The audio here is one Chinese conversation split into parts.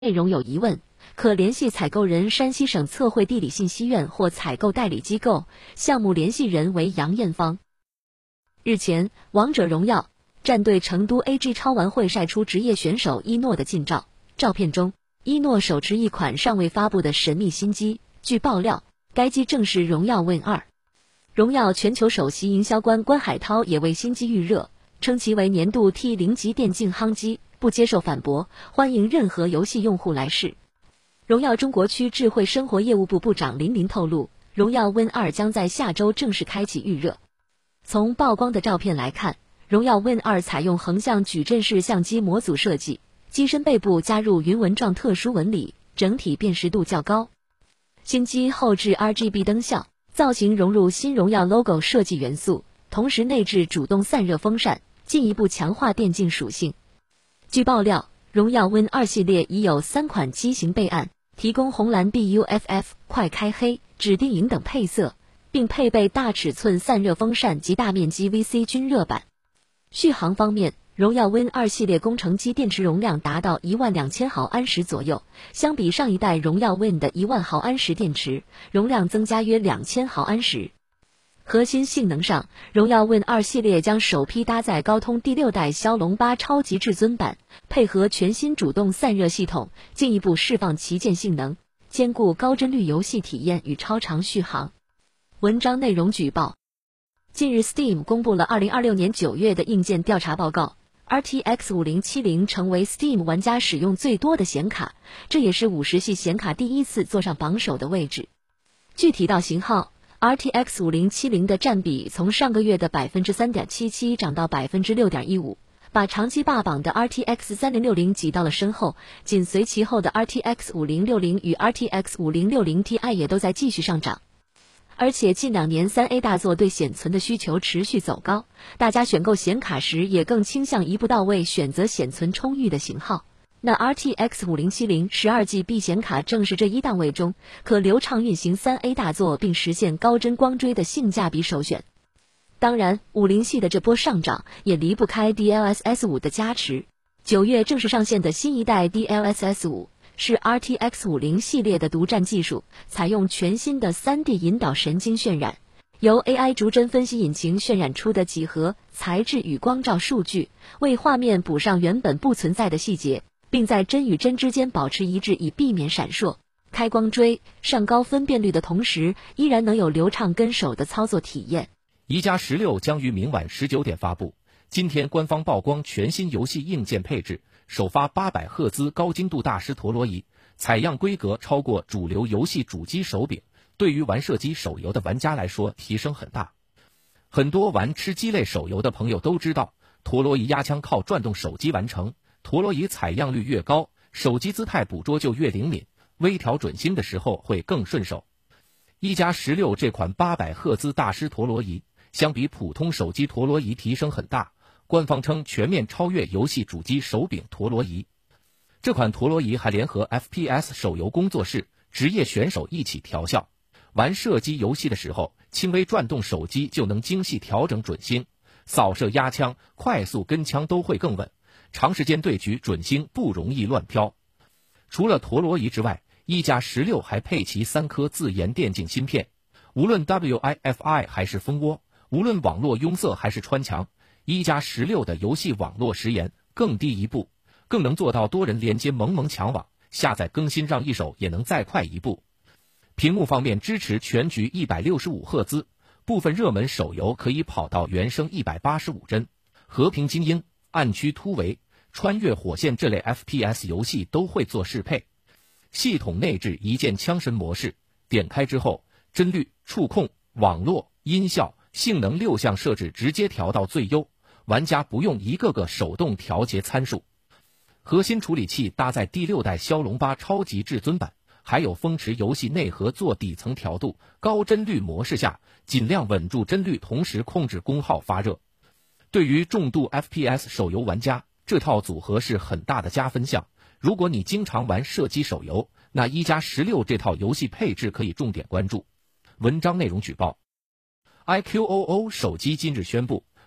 内容有疑问，可联系采购人山西省测绘地理信息院或采购代理机构，项目联系人为杨艳芳。日前，王者荣耀战队成都 AG 超玩会晒出职业选手一诺的近照，照片中，一诺手持一款尚未发布的神秘新机，据爆料，该机正是荣耀 Win 2。荣耀全球首席营销官关海涛也为新机预热，称其为年度 T0级电竞夯机，不接受反驳，欢迎任何游戏用户来试。荣耀中国区智慧生活业务部部长林林透露，荣耀 Win 2将在下周正式开启预热。从曝光的照片来看，荣耀 Win 2采用横向矩阵式相机模组设计，机身背部加入云纹状特殊纹理，整体辨识度较高。新机后置 RGB 灯效，造型融入新荣耀 logo 设计元素，同时内置主动散热风扇，进一步强化电竞属性。据爆料，荣耀 Win 2系列已有3款机型备案，提供红蓝 BUFF、快开黑、指定银等配色，并配备大尺寸散热风扇及大面积 VC 均热板。续航方面，荣耀 Win 2系列工程机电池容量达到12000毫安时左右，相比上一代荣耀 Win 的10000毫安时电池，容量增加约2000毫安时。核心性能上，荣耀 Win 2系列将首批搭载高通第6代骁龙8超级至尊版，配合全新主动散热系统，进一步释放旗舰性能，兼顾高帧率游戏体验与超长续航。文章内容举报。近日 Steam 公布了2026年9月的硬件调查报告， RTX 5070成为 Steam 玩家使用最多的显卡，这也是50系显卡第一次坐上榜首的位置。具体到型号，RTX 5070的占比从上个月的 3.77% 涨到 6.15%， 把长期霸榜的 RTX 3060挤到了身后，紧随其后的 RTX 5060与 RTX 5060 Ti 也都在继续上涨。而且近2年 3A 大作对显存的需求持续走高，大家选购显卡时也更倾向一步到位选择显存充裕的型号。那 RTX 5070 12GB 显卡正是这一档位中可流畅运行 3A 大作并实现高帧光追的性价比首选。当然，50系的这波上涨也离不开 DLSS 5的加持。9月正式上线的新一代 DLSS 5是 RTX 50系列的独占技术，采用全新的 3D 引导神经渲染，由 AI 逐帧分析引擎渲染出的几何、材质与光照数据，为画面补上原本不存在的细节，并在帧与帧之间保持一致，以避免闪烁。开光追上高分辨率的同时，依然能有流畅跟手的操作体验。 一加16将于明晚19点发布。今天官方曝光全新游戏硬件配置，首发800赫兹高精度大师陀螺仪，采样规格超过主流游戏主机手柄，对于玩射击手游的玩家来说提升很大。很多玩吃鸡类手游的朋友都知道，陀螺仪压枪靠转动手机完成，陀螺仪采样率越高，手机姿态捕捉就越灵敏，微调准心的时候会更顺手。一加16这款800赫兹大师陀螺仪，相比普通手机陀螺仪提升很大，官方称全面超越游戏主机手柄陀螺仪。这款陀螺仪还联合 FPS 手游工作室、职业选手一起调校，玩射击游戏的时候，轻微转动手机就能精细调整准星，扫射压枪、快速跟枪都会更稳，长时间对局准星不容易乱飘。除了陀螺仪之外，一加16还配齐3颗自研电竞芯片，无论 WiFi 还是蜂窝，无论网络拥塞还是穿墙，一加16的游戏网络时延更低一步，更能做到多人连接萌萌强网，下载更新让一手也能再快一步。屏幕方面支持全局165赫兹，部分热门手游可以跑到原生185帧，和平精英、暗区突围、穿越火线这类 FPS 游戏都会做适配。系统内置一键枪身模式，点开之后，帧率、触控、网络、音效、性能6项设置直接调到最优，玩家不用一个个手动调节参数。核心处理器搭载第6代骁龙8超级至尊版，还有风驰游戏内核做底层调度，高帧率模式下尽量稳住帧率，同时控制功耗发热。对于重度 FPS 手游玩家，这套组合是很大的加分项。如果你经常玩射击手游，那一加16这套游戏配置可以重点关注。文章内容举报。iQOO 手机今日宣布，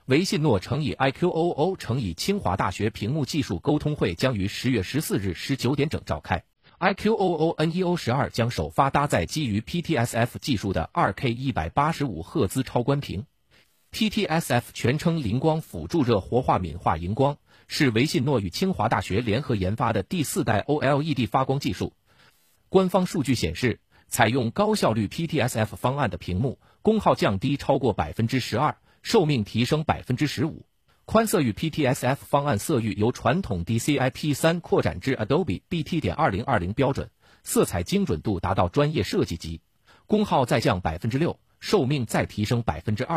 维信诺乘以 IQOO 乘以清华大学屏幕技术沟通会将于10月14日19点整召开。IQOO NEO12 将首发搭载基于 PTSF 技术的 2K 185赫兹超宽屏。PTSF 全称灵光辅助热活化敏化荧光，是维信诺与清华大学联合研发的第4代 OLED 发光技术。官方数据显示，采用高效率 PTSF 方案的屏幕功耗降低超过 12%， 寿命提升 15%。宽色域 PTSF 方案色域由传统 DCI-P3 扩展至 Adobe BT.2020 标准，色彩精准度达到专业设计级，功耗再降 6%， 寿命再提升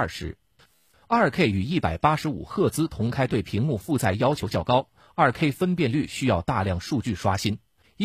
20%。2K 与185赫兹同开对屏幕负载要求较高， 2K 分辨率需要大量数据刷新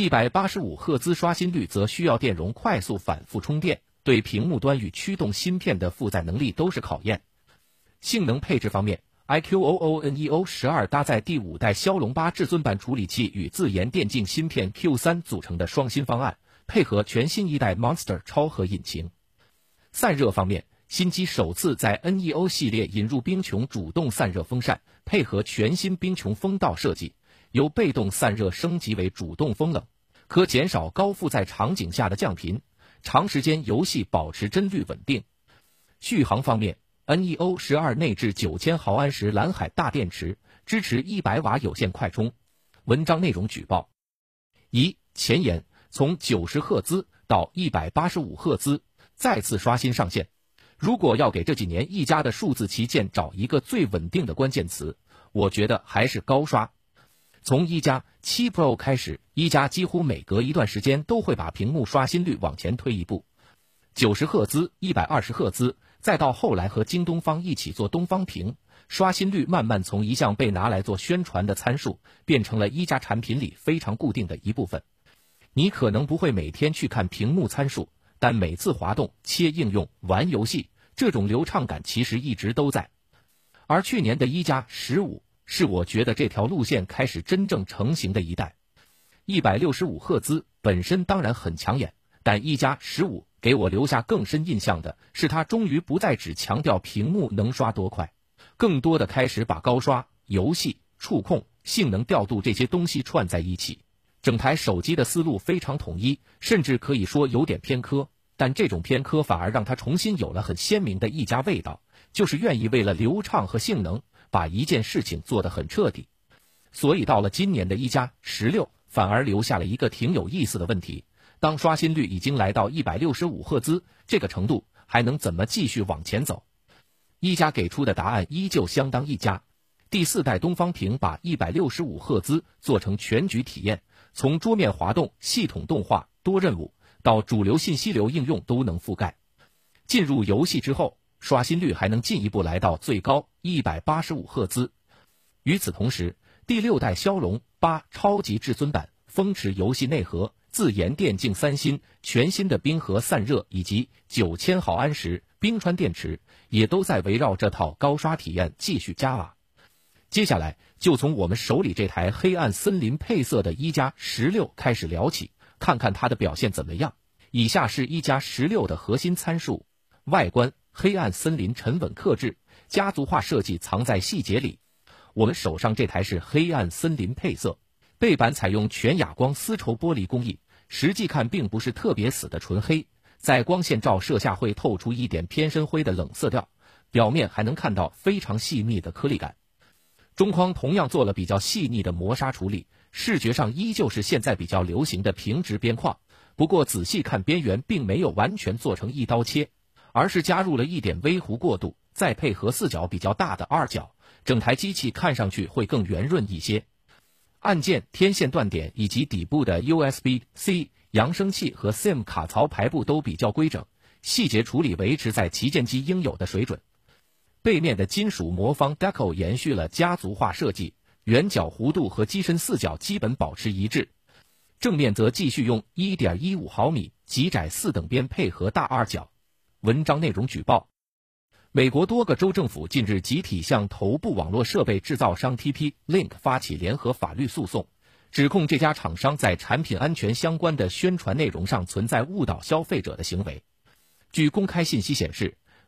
，185赫兹刷新率则需要电容快速反复充电，对屏幕端与驱动芯片的负载能力都是考验。性能配置方面，IQOO NEO12 搭载第5代骁龙8至尊版处理器与自研电竞芯片 Q3 组成的双芯方案，配合全新一代 Monster 超核引擎。散热方面，新机首次在 NEO 系列引入冰穹主动散热风扇，配合全新冰穹风道设计，由被动散热升级为主动风冷，可减少高负载场景下的降频，长时间游戏保持帧率稳定。续航方面，NEO12 内置9000毫安时蓝海大电池，支持100瓦有线快充。文章内容举报：一、前言，从90赫兹到185赫兹，再次刷新上限。如果要给这几年一加的数字旗舰找一个最稳定的关键词，我觉得还是高刷。从一加7 Pro 开始，一加几乎每隔一段时间都会把屏幕刷新率往前推一步，90赫兹、120赫兹，再到后来和京东方一起做东方屏，刷新率慢慢从一项被拿来做宣传的参数，变成了一加产品里非常固定的一部分。你可能不会每天去看屏幕参数，但每次滑动、切应用、玩游戏，这种流畅感其实一直都在。而去年的一加15是我觉得这条路线开始真正成型的一代。165赫兹本身当然很抢眼，但一加15给我留下更深印象的是，它终于不再只强调屏幕能刷多快，更多的开始把高刷、游戏、触控、性能调度这些东西串在一起。整台手机的思路非常统一，甚至可以说有点偏科，但这种偏科反而让它重新有了很鲜明的一加味道，就是愿意为了流畅和性能，把一件事情做得很彻底。所以到了今年的一加16，反而留下了一个挺有意思的问题：当刷新率已经来到165赫兹这个程度，还能怎么继续往前走？一加给出的答案依旧相当一加。第4代东方屏把165赫兹做成全局体验，从桌面滑动、系统动画、多任务到主流信息流应用都能覆盖。进入游戏之后，刷新率还能进一步来到最高185赫兹。与此同时，第6代骁龙8超级至尊版、风驰游戏内核、自研电竞3芯、全新的冰河散热以及9000毫安时冰川电池，也都在围绕这套高刷体验继续加瓦。接下来就从我们手里这台黑暗森林配色的一加16开始聊起，看看它的表现怎么样。以下是一加16的核心参数：外观，黑暗森林沉稳克制，家族化设计藏在细节里。我们手上这台是黑暗森林配色，背板采用全哑光丝绸玻璃工艺，实际看并不是特别死的纯黑，在光线照射下会透出一点偏深灰的冷色调，表面还能看到非常细密的颗粒感。中框同样做了比较细腻的磨砂处理，视觉上依旧是现在比较流行的平直边框，不过仔细看边缘并没有完全做成一刀切，而是加入了一点微弧过渡，再配合4角比较大的2角，整台机器看上去会更圆润一些。按键、天线断点以及底部的 USB-C 扬声器和 SIM 卡槽排布都比较规整，细节处理维持在旗舰机应有的水准。背面的金属魔方 Deco 延续了家族化设计，圆角弧度和机身4角基本保持一致。正面则继续用 1.15 毫米极窄4等边配合大2角。文章内容举报：美国多个州政府近日集体向头部网络设备制造商 TP-Link 发起联合法律诉讼，指控这家厂商在产品安全相关的宣传内容上存在误导消费者的行为。据公开信息显示，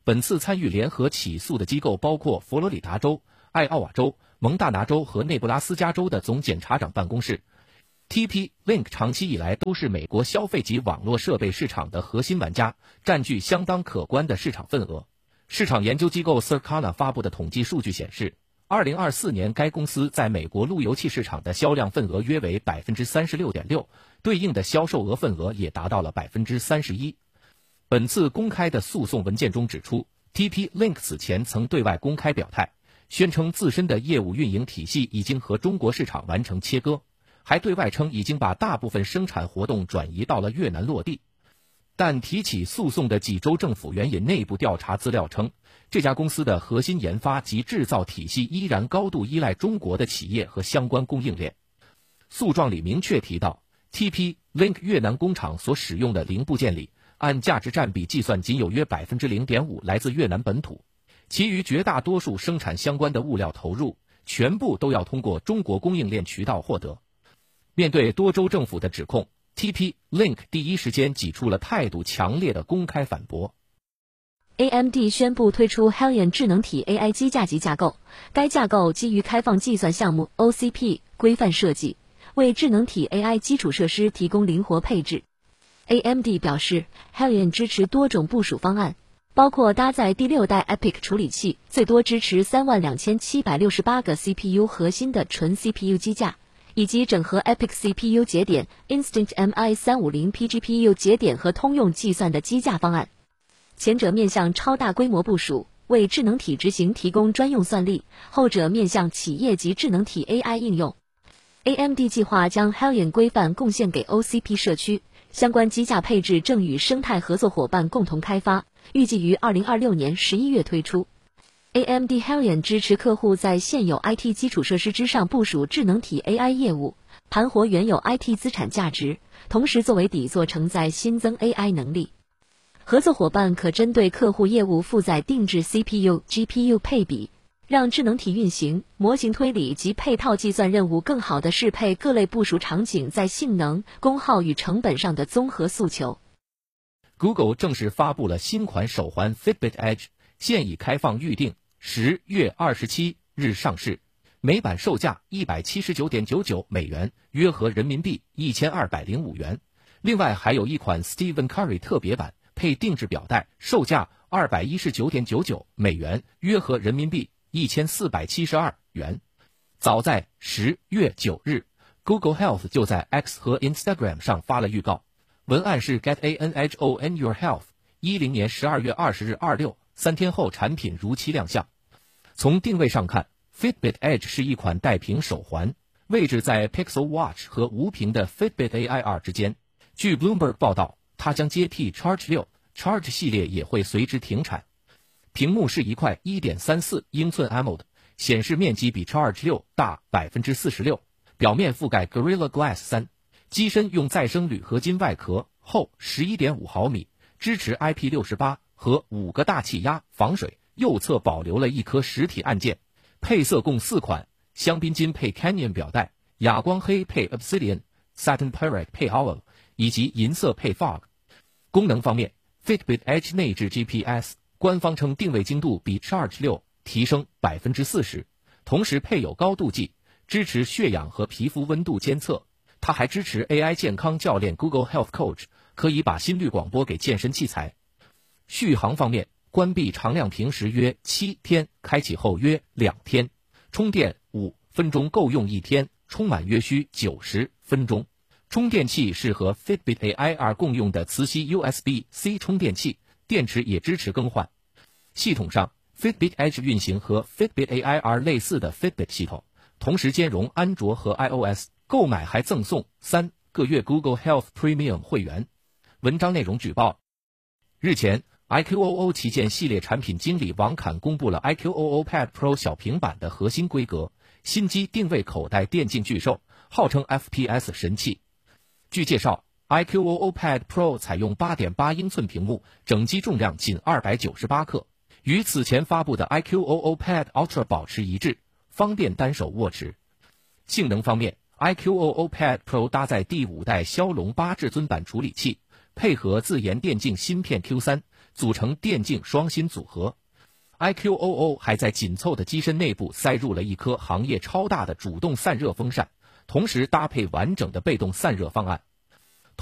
本次参与联合起诉的机构包括佛罗里达州、艾奥瓦州、蒙大拿州和内布拉斯加州的总检察长办公室。TP-Link 长期以来都是美国消费级网络设备市场的核心玩家，占据相当可观的市场份额。市场研究机构 Circana 发布的统计数据显示，2024年该公司在美国路由器市场的销量份额约为 36.6%， 对应的销售额份额也达到了 31%。本次公开的诉讼文件中指出， TP-Link 此前曾对外公开表态，宣称自身的业务运营体系已经和中国市场完成切割，还对外称已经把大部分生产活动转移到了越南落地。但提起诉讼的济州政府援引内部调查资料称，这家公司的核心研发及制造体系依然高度依赖中国的企业和相关供应链。诉状里明确提到， TP-Link 越南工厂所使用的零部件里，按价值占比计算仅有约 0.5% 来自越南本土，其余绝大多数生产相关的物料投入全部都要通过中国供应链渠道获得。面对多州政府的指控， TP-Link 第一时间挤出了态度强烈的公开反驳。 AMD 宣布推出 Helion 智能体 AI 机架级架构，该架构基于开放计算项目 OCP 规范设计，为智能体 AI 基础设施提供灵活配置。AMD 表示 Helion 支持多种部署方案，包括搭载第6代 EPYC 处理器，最多支持32768个 CPU 核心的纯 CPU 机架，以及整合 EPYC CPU 节点、Instinct MI350P GPU 节点和通用计算的机架方案。前者面向超大规模部署，为智能体执行提供专用算力；后者面向企业级智能体 AI 应用。AMD 计划将 Helion 规范贡献给 OCP 社区，相关机架配置正与生态合作伙伴共同开发，预计于2026年11月推出。AMD Helion 支持客户在现有 IT 基础设施之上部署智能体 AI 业务，盘活原有 IT 资产价值，同时作为底座承载新增 AI 能力。合作伙伴可针对客户业务负载定制 CPU、GPU 配比，让智能体运行、模型推理及配套计算任务更好地适配各类部署场景在性能、功耗与成本上的综合诉求。 Google 正式发布了新款手环 Fitbit Edge， 现已开放预定，10月27日上市，每版售价179.99美元，约合人民币1205元。另外还有一款 Stephen Curry 特别版，配定制表带，售价219.99美元，约合人民币1472元。早在10月9日 ，Google Health 就在 X 和 Instagram 上发了预告，文案是 Get ANHON Your Health。10年12月20日26，3天后产品如期亮相。从定位上看， Fitbit Edge 是一款带屏手环，位置在 Pixel Watch 和无屏的 Fitbit AI2 之间。据 Bloomberg 报道，它将接替 Charge 6， Charge 系列也会随之停产。屏幕是一块 1.34 英寸 AMOLED， 显示面积比 Charge 6大 46%， 表面覆盖 Gorilla Glass 3， 机身用再生铝合金外壳，厚 11.5 毫米，支持 IP68 和5个大气压防水，右侧保留了一颗实体按键。配色共4款，香槟金配 Canyon 表带，哑光黑配 Obsidian， Satin Pearl 配 Owl， 以及银色配 Fog。功能方面， Fitbit Edge 内置 GPS， 官方称定位精度比 Charge 6提升 40%， 同时配有高度计，支持血氧和皮肤温度监测。它还支持 AI 健康教练 Google Health Coach， 可以把心率广播给健身器材。续航方面，关闭常亮屏时约7天，开启后约2天，充电5分钟够用1天，充满约需90分钟。充电器是和 Fitbit AI2 共用的磁吸 USB-C 充电器，电池也支持更换。系统上， Fitbit Edge 运行和 Fitbit AI2 类似的 Fitbit 系统，同时兼容安卓和 iOS， 购买还赠送3个月 Google Health Premium 会员。文章内容举报。日前，IQOO 旗舰系列产品经理王侃公布了 IQOO Pad Pro 小平板的核心规格，新机定位口袋电竞巨兽，号称 FPS 神器。据介绍， IQOO Pad Pro 采用 8.8 英寸屏幕，整机重量仅298克，与此前发布的 IQOO Pad Ultra 保持一致，方便单手握持。性能方面， IQOO Pad Pro 搭载第5代骁龙8至尊版处理器，配合自研电竞芯片 Q3， 组成电竞双芯组合。iQOO 还在紧凑的机身内部塞入了一颗行业超大的主动散热风扇，同时搭配完整的被动散热方案。